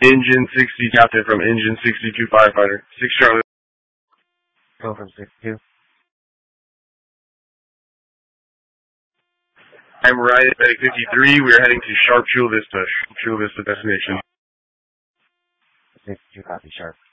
Engine 60, Captain from Engine 62 firefighter. 6 Charlie. Go from 62. I'm Ryan at Medic 53. We are heading to Sharp Chula Vista. Chula Vista destination. 62, copy, Sharp.